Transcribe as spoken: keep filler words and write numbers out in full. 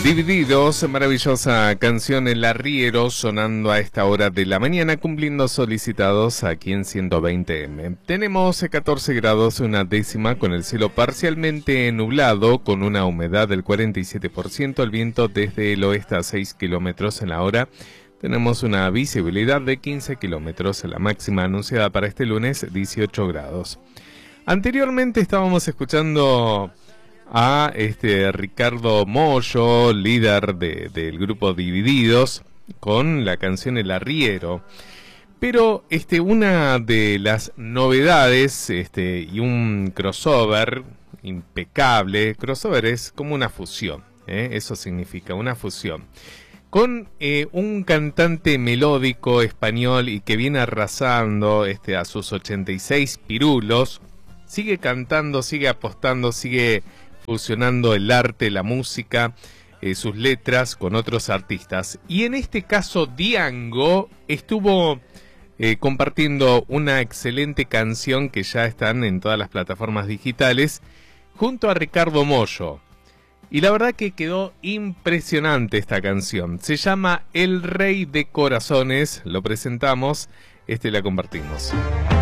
Divididos, maravillosa canción El Arriero sonando a esta hora de la mañana, cumpliendo solicitados aquí en ciento veinte eme. Tenemos catorce grados, una décima, con el cielo parcialmente nublado, con una humedad del cuarenta y siete por ciento, el viento desde el oeste a seis kilómetros en la hora. Tenemos una visibilidad de quince kilómetros, la máxima anunciada para este lunes, dieciocho grados. Anteriormente estábamos escuchando a este Ricardo Mollo, líder de, del grupo Divididos, con la canción El Arriero. Pero este, una de las novedades este, y un crossover impecable, crossover es como una fusión, ¿eh? Eso significa una fusión, con eh, un cantante melódico español y que viene arrasando este, a sus ochenta y seis pirulos, sigue cantando, sigue apostando, sigue fusionando el arte, la música, eh, sus letras con otros artistas. Y en este caso Diango estuvo eh, compartiendo una excelente canción que ya están en todas las plataformas digitales junto a Ricardo Mollo. Y la verdad que quedó impresionante esta canción. Se llama El Rey de Corazones, lo presentamos, este la compartimos.